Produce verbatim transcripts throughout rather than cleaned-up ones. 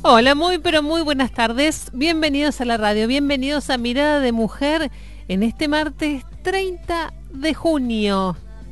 Hola, muy pero muy buenas tardes. Bienvenidos a la radio, bienvenidos a Mirada de Mujer en este martes treinta de junio.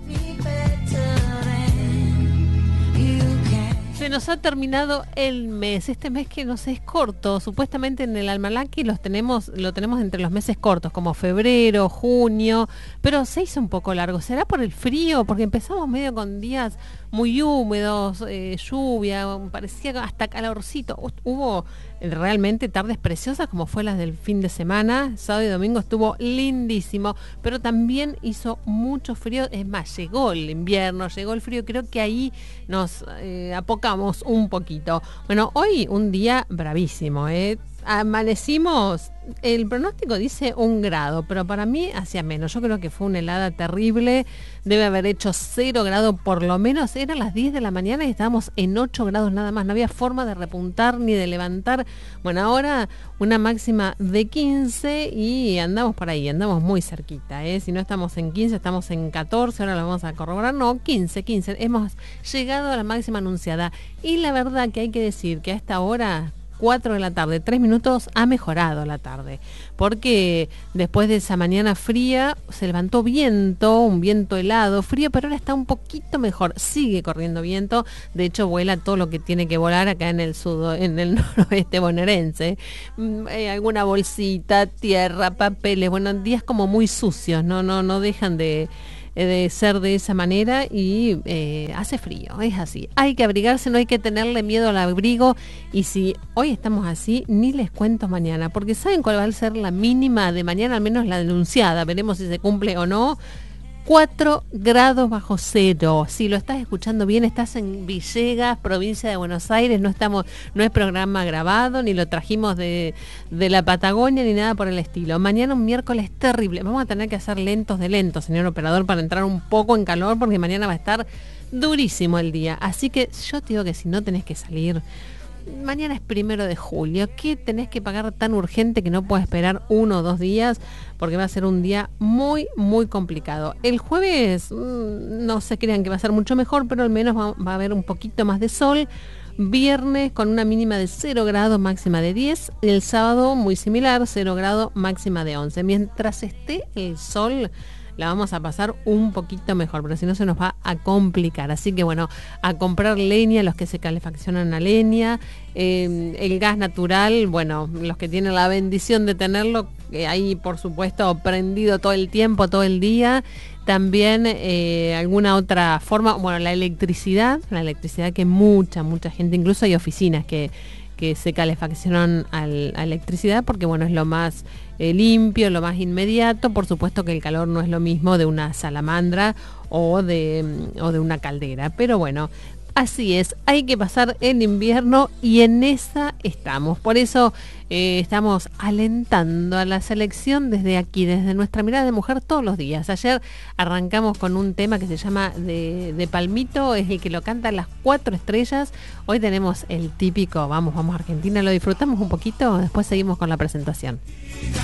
Se nos ha terminado el mes, este mes que no sé, es corto, supuestamente en el almanaque los tenemos, lo tenemos entre los meses cortos, como febrero, junio, pero se hizo un poco largo. ¿Será por el frío? Porque empezamos medio con días muy húmedos, eh, lluvia, parecía hasta calorcito. Hubo realmente tardes preciosas como fue las del fin de semana, sábado y domingo estuvo lindísimo, pero también hizo mucho frío. Es más, llegó el invierno, llegó el frío, creo que ahí nos eh, apocamos un poquito. Bueno, hoy un día bravísimo, ¿eh? Amanecimos, el pronóstico dice un grado, pero para mí hacía menos. Yo creo que fue una helada terrible, debe haber hecho cero grado por lo menos. Eran las diez de la mañana y estábamos en ocho grados nada más, no había forma de repuntar ni de levantar. Bueno, ahora una máxima de quince y andamos por ahí, andamos muy cerquita, ¿eh? Si no estamos en quince, estamos en catorce, ahora lo vamos a corroborar. No, quince, quince, hemos llegado a la máxima anunciada. Y la verdad que hay que decir que a esta hora, cuatro de la tarde, tres minutos, ha mejorado la tarde, porque después de esa mañana fría se levantó viento, un viento helado, frío, pero ahora está un poquito mejor, sigue corriendo viento, de hecho vuela todo lo que tiene que volar acá en el sudo, en el noroeste bonaerense, eh, alguna bolsita, tierra, papeles, bueno, días como muy sucios, no, no, no dejan de de ser de esa manera y eh, hace frío, es así. Hay que abrigarse, no hay que tenerle miedo al abrigo, y si hoy estamos así, ni les cuento mañana, porque ¿saben cuál va a ser la mínima de mañana? Al menos la denunciada, veremos si se cumple o no. cuatro grados bajo cero. Si lo estás escuchando bien, estás en Villegas, provincia de Buenos Aires, no estamos, no es programa grabado, ni lo trajimos de, de la Patagonia, ni nada por el estilo. Mañana un miércoles terrible. Vamos a tener que hacer lentos de lentos, señor operador, para entrar un poco en calor, porque mañana va a estar durísimo el día. Así que yo te digo que si no tenés que salir, mañana es primero de julio. ¿Qué tenés que pagar tan urgente que no puedes esperar uno o dos días? Porque va a ser un día muy, muy complicado. El jueves, mmm, no se crean que va a ser mucho mejor, pero al menos va, va a haber un poquito más de sol. Viernes con una mínima de cero grados, máxima de diez. El sábado muy similar, cero grados, máxima de once. Mientras esté el sol, la vamos a pasar un poquito mejor, pero si no se nos va a complicar. Así que bueno, a comprar leña, los que se calefaccionan a leña, eh, el gas natural, bueno, los que tienen la bendición de tenerlo, eh, ahí por supuesto prendido todo el tiempo, todo el día. También eh, alguna otra forma, bueno, la electricidad, la electricidad que mucha, mucha gente, incluso hay oficinas que que se calefaccionan al, a electricidad, porque bueno, es lo más eh, limpio, lo más inmediato. Por supuesto que el calor no es lo mismo de una salamandra o de, o de una caldera, pero bueno, así es, hay que pasar el invierno y en esa estamos. Por eso eh, estamos alentando a la selección desde aquí, desde nuestra Mirada de Mujer todos los días. Ayer arrancamos con un tema que se llama de, de Palmito, es el que lo canta Las Cuatro Estrellas. Hoy tenemos el típico Vamos, vamos a Argentina, lo disfrutamos un poquito, después seguimos con la presentación.